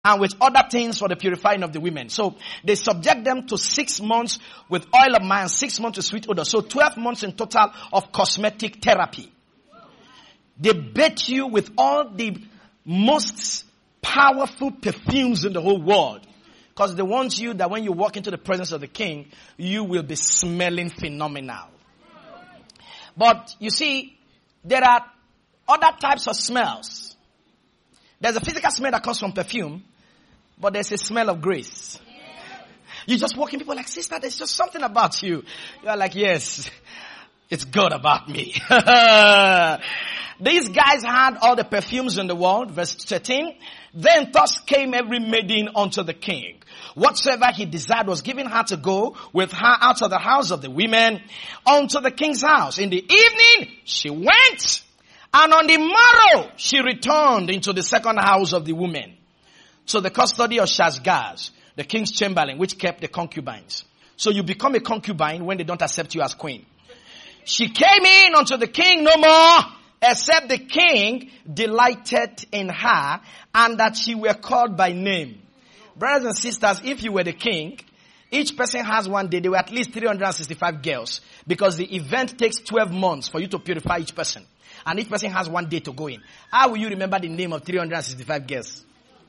and with other things for the purifying of the women. So they subject them to 6 months with oil of myrrh and 6 months with sweet odor. So 12 months in total of cosmetic therapy. They bathe you with all the most powerful perfumes in the whole world. Because they want you that when you walk into the presence of the king, you will be smelling phenomenal. But you see, there are other types of smells. There's a physical smell that comes from perfume, but there's a smell of grace. You just walk in, people are like, sister, there's just something about you. You're like, yes, it's good about me. These guys had all the perfumes in the world. Verse 13. Then thus came every maiden unto the king. Whatsoever he desired was given her to go with her out of the house of the women unto the king's house. In the evening she went, and on the morrow she returned into the second house of the women, to the custody of Shashgaz, the king's chamberlain, which kept the concubines. So you become a concubine when they don't accept you as queen. She came in unto the king no more, except the king delighted in her, and that she were called by name. Brothers and sisters, if you were the king, each person has one day. There were at least 365 girls, because the event takes 12 months for you to purify each person. And each person has one day to go in. How will you remember the name of 365 girls?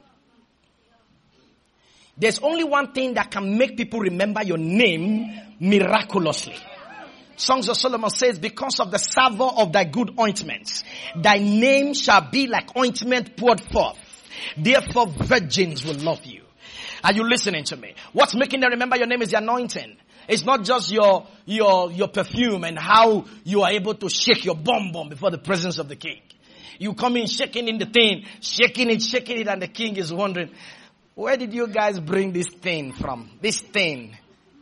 There's only one thing that can make people remember your name miraculously. Songs of Solomon says, because of the savour of thy good ointments, thy name shall be like ointment poured forth. Therefore virgins will love you. Are you listening to me? What's making them remember your name is the anointing. It's not just your perfume and how you are able to shake your bum before the presence of the king. You come in shaking in the thing, shaking it, and the king is wondering, where did you guys bring this thing from? This thing.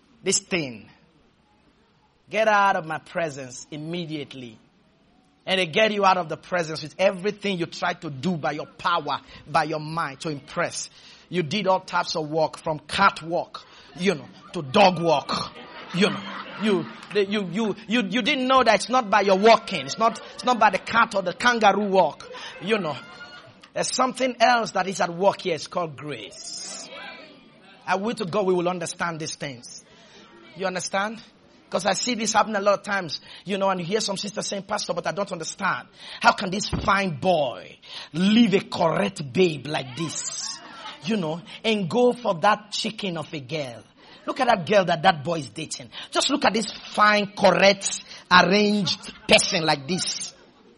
Get out of my presence immediately. And they get you out of the presence with everything you tried to do by your power, by your mind to impress. You did all types of work, from catwalk, to dog walk. You didn't know that it's not by your walking. It's not by the cat or the kangaroo walk. There's something else that is at work here. It's called grace. I will to God we will understand these things. You understand? Because I see this happen a lot of times, and you hear some sisters saying, Pastor, but I don't understand. How can this fine boy leave a correct babe like this, and go for that chicken of a girl? Look at that girl that boy is dating. Just look at this fine, correct, arranged person like this.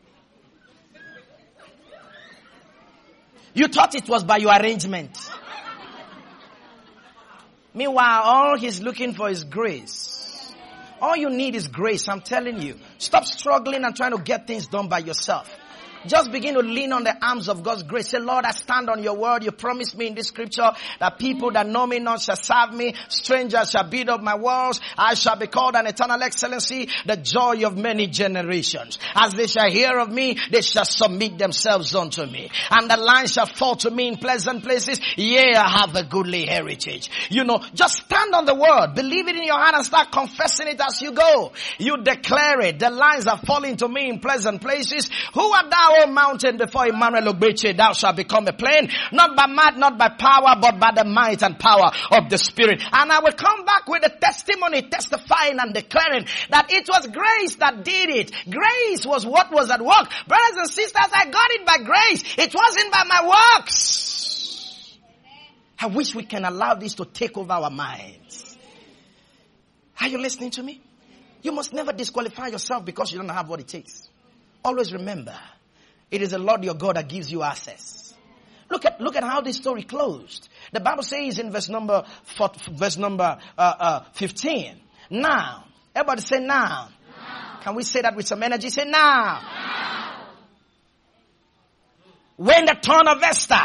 You thought it was by your arrangement. Meanwhile, all he's looking for is grace. All you need is grace, I'm telling you. Stop struggling and trying to get things done by yourself. Just begin to lean on the arms of God's grace. Say, Lord, I stand on your word. You promised me in this scripture that people that know me not shall serve me. Strangers shall build up my walls. I shall be called an eternal excellency, the joy of many generations. As they shall hear of me, they shall submit themselves unto me. And the line shall fall to me in pleasant places. Yea, I have a goodly heritage. Just stand on the word. Believe it in your heart and start confessing it as you go. You declare it. The lines are falling to me in pleasant places. Who art thou, O mountain, before Emmanuel Ogbeche? Thou shalt become a plain, not by might, not by power, but by the might and power of the Spirit. And I will come back with a testimony, testifying and declaring that it was grace that did it. Grace was what was at work. Brothers and sisters, I got it by grace. It wasn't by my works. I wish we can allow this to take over our minds. Are you listening to me? You must never disqualify yourself because you don't have what it takes. Always remember, it is the Lord your God that gives you access. Look at how this story closed. The Bible says in verse number 15. Now. Everybody say now. Can we say that with some energy? Say now. When the turn of Esther.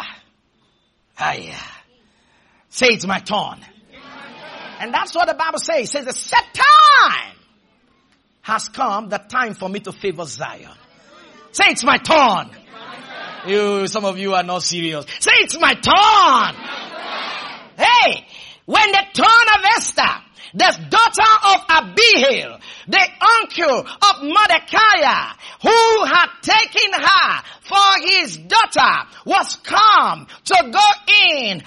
Say it's my turn. And that's what the Bible says. It says the set time has come, the time for me to favor Zion. Say it's my turn. Some of you are not serious. Say it's my turn. Hey, when the turn of Esther the daughter of Abihail, the uncle of Mordecai, who had taken her for his daughter, was come to go in